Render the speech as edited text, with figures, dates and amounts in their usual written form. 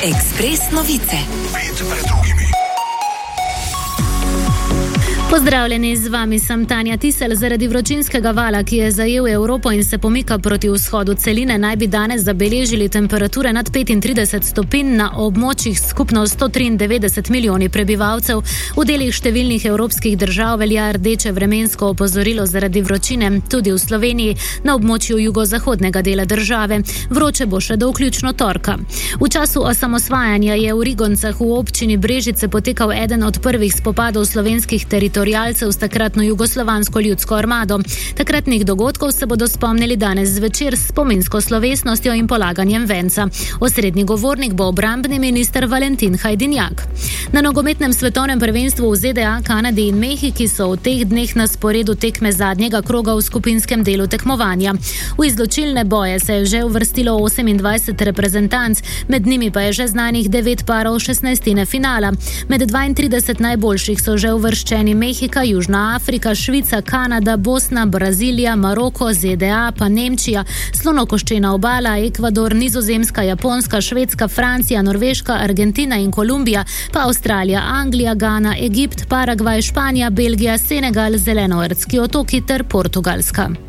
Ekspres novice. Pozdravljeni, z vami sem Tanja Tisel. Zaradi vročinskega vala, ki je zajel Evropo in se pomika proti vzhodu celine, naj bi danes zabeležili temperature nad 35 stopinj na območjih skupno 193 milijoni prebivalcev. V delih številnih evropskih držav velja rdeče vremensko opozorilo zaradi vročine, tudi v Sloveniji, na območju jugozahodnega dela države. Vroče bo še do vključno torka. V času osamosvajanja je v Rigoncah v občini Brežice potekal eden od prvih spopadov slovenskih teritorijalcev s takratno jugoslovansko ljudsko armado. Takratnih dogodkov se bodo spomnili danes zvečer s spominsko slovesnostjo in polaganjem venca. Osrednji govornik bo obrambni minister Valentin Hajdinjak. Na nogometnem svetovnem prvenstvu v ZDA, Kanadi in Mehiki so v teh dneh na sporedu tekme zadnjega kroga v skupinskem delu tekmovanja. V izločilne boje se je že uvrstilo 28 reprezentanc, med njimi pa je že znanih 9 parov 16. finala. Med 32 najboljših so že uvrščeni Mehika, Južna Afrika, Švica, Kanada, Bosna, Brazilija, Maroko, ZDA, pa Nemčija, Slonokoščena obala, Ekvador, Nizozemska, Japonska, Švedska, Francija, Norveška, Argentina in Kolumbija, pa Avstralija, Anglija, Gana, Egipt, Paragvaj, Španija, Belgija, Senegal, Zelenoardski otoki ter Portugalska.